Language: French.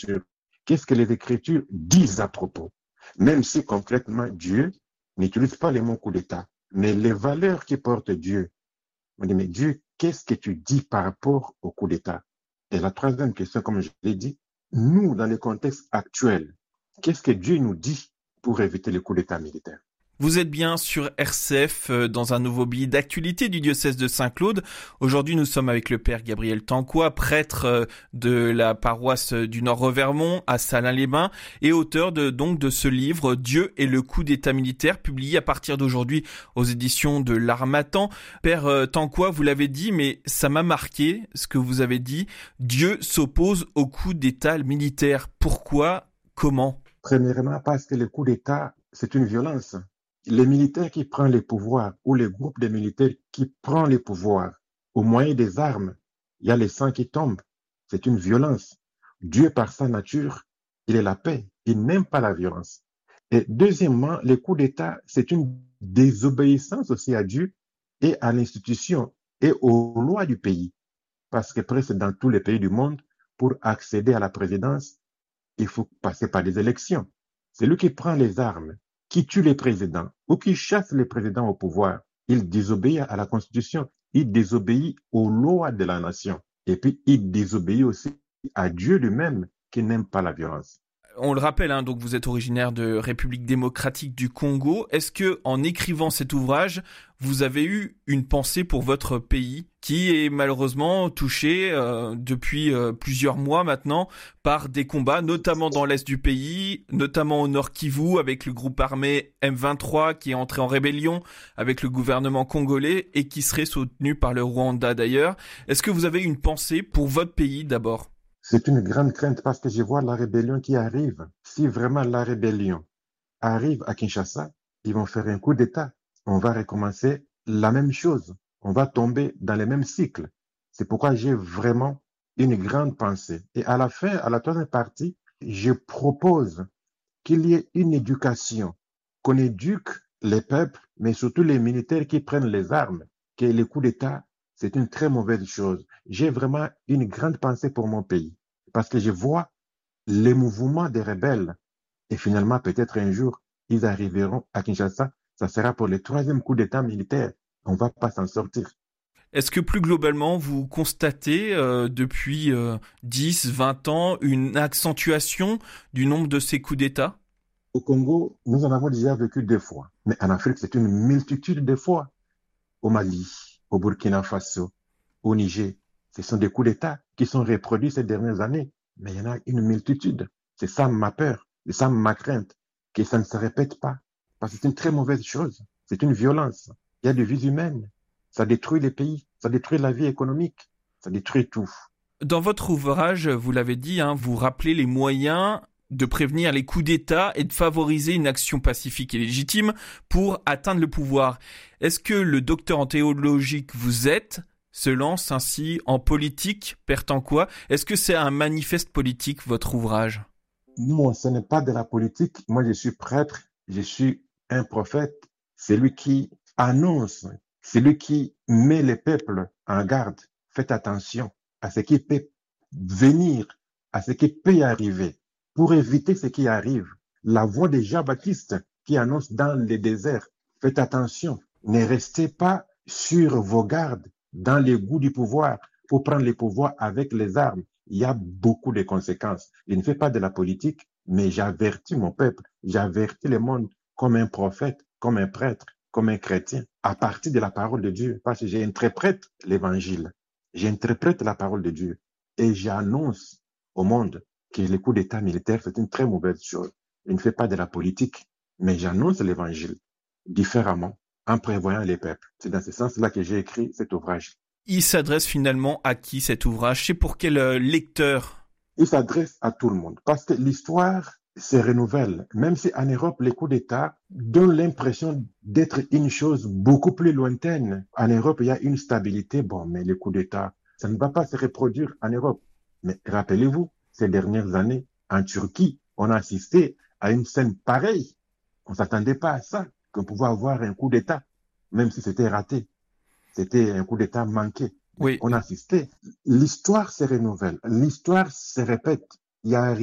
Écritures. Qu'est-ce que les Écritures disent à propos? Même si concrètement Dieu n'utilise pas les mots coup d'État, mais les valeurs qui portent Dieu. On dit, mais Dieu, qu'est-ce que tu dis par rapport au coup d'État? Et la troisième question, comme je l'ai dit, nous, dans le contexte actuel, qu'est-ce que Dieu nous dit pour éviter le coup d'État militaire? Vous êtes bien sur RCF dans un nouveau billet d'actualité du diocèse de Saint-Claude. Aujourd'hui, nous sommes avec le père Gabriel Tanquois, prêtre de la paroisse du Nord-Revermont à Salins-les-Bains et auteur de ce livre Dieu et le coup d'État militaire, publié à partir d'aujourd'hui aux éditions de l'Harmattan. Père Tanquois, vous l'avez dit, mais ça m'a marqué ce que vous avez dit. Dieu s'oppose au coup d'État militaire. Pourquoi? Comment? Premièrement, parce que le coup d'État, c'est une violence. Les militaires qui prennent les pouvoirs ou les groupes de militaires qui prennent les pouvoirs au moyen des armes, il y a le sang qui tombe. C'est une violence. Dieu, par sa nature, il est la paix. Il n'aime pas la violence. Et deuxièmement, le coup d'État, c'est une désobéissance aussi à Dieu et à l'institution et aux lois du pays. Parce que presque dans tous les pays du monde, pour accéder à la présidence, il faut passer par des élections. C'est lui qui prend les armes, qui tue les présidents ou qui chasse les présidents au pouvoir. Il désobéit à la Constitution, il désobéit aux lois de la nation. Et puis, il désobéit aussi à Dieu lui-même qui n'aime pas la violence. On le rappelle, donc vous êtes originaire de République démocratique du Congo. Est-ce que, en écrivant cet ouvrage, vous avez eu une pensée pour votre pays qui est malheureusement touché depuis plusieurs mois maintenant par des combats, notamment dans l'est du pays, notamment au nord Kivu avec le groupe armé M23 qui est entré en rébellion avec le gouvernement congolais et qui serait soutenu par le Rwanda d'ailleurs. Est-ce que vous avez une pensée pour votre pays d'abord ? C'est une grande crainte parce que je vois la rébellion qui arrive. Si vraiment la rébellion arrive à Kinshasa, ils vont faire un coup d'État. On va recommencer la même chose. On va tomber dans les mêmes cycles. C'est pourquoi j'ai vraiment une grande pensée. Et à la fin, à la troisième partie, je propose qu'il y ait une éducation, qu'on éduque les peuples, mais surtout les militaires qui prennent les armes, que les coups d'État, c'est une très mauvaise chose. J'ai vraiment une grande pensée pour mon pays parce que je vois les mouvements des rebelles et finalement, peut-être un jour, ils arriveront à Kinshasa. Ça sera pour le troisième coup d'État militaire. On ne va pas s'en sortir. Est-ce que plus globalement, vous constatez depuis 10, 20 ans une accentuation du nombre de ces coups d'État? Au Congo, nous en avons déjà vécu 2 fois. Mais en Afrique, c'est une multitude de fois. Au Mali, au Burkina Faso, au Niger, ce sont des coups d'État qui sont reproduits ces dernières années. Mais il y en a une multitude. C'est ça ma peur, c'est ça ma crainte, que ça ne se répète pas. Parce que c'est une très mauvaise chose. C'est une violence. Il y a des vies humaines. Ça détruit les pays, ça détruit la vie économique, ça détruit tout. Dans votre ouvrage, vous l'avez dit, vous rappelez les moyens de prévenir les coups d'État et de favoriser une action pacifique et légitime pour atteindre le pouvoir. Est-ce que le docteur en théologie que vous êtes se lance ainsi en politique, père Tanquois? Est-ce que c'est un manifeste politique, votre ouvrage? Non, ce n'est pas de la politique. Moi, je suis prêtre, je suis un prophète. C'est lui qui annonce, c'est lui qui met les peuples en garde. Faites attention à ce qui peut venir, à ce qui peut y arriver, pour éviter ce qui arrive. La voix de Jean-Baptiste qui annonce dans les déserts, faites attention, ne restez pas sur vos gardes dans les goûts du pouvoir pour prendre le pouvoir avec les armes. Il y a beaucoup de conséquences. Je ne fais pas de la politique, mais j'avertis mon peuple, j'avertis le monde comme un prophète, comme un prêtre, comme un chrétien, à partir de la parole de Dieu, parce que j'interprète l'évangile, j'interprète la parole de Dieu et j'annonce au monde que le coup d'État militaire, c'est une très mauvaise chose. Je ne fais pas de la politique, mais j'annonce l'évangile différemment en prévoyant les peuples. C'est dans ce sens-là que j'ai écrit cet ouvrage. Il s'adresse finalement à qui cet ouvrage? C'est pour quel lecteur? Il s'adresse à tout le monde parce que l'histoire se renouvelle. Même si en Europe, les coups d'État donnent l'impression d'être une chose beaucoup plus lointaine. En Europe, il y a une stabilité. Bon, mais les coups d'État, ça ne va pas se reproduire en Europe. Mais rappelez-vous, ces dernières années, en Turquie, on a assisté à une scène pareille. On ne s'attendait pas à ça, qu'on pouvait avoir un coup d'État, même si c'était raté. C'était un coup d'État manqué. Oui. On a assisté. L'histoire se renouvelle. L'histoire se répète. Il y a